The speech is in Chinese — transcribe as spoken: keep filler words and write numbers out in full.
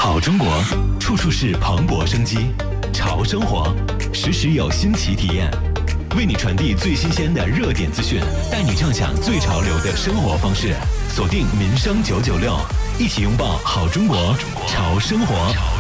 好中国，处处是蓬勃生机；潮生活，时时有新奇体验。为你传递最新鲜的热点资讯，带你畅享最潮流的生活方式。锁定民生九九六，一起拥抱好中国，潮生活。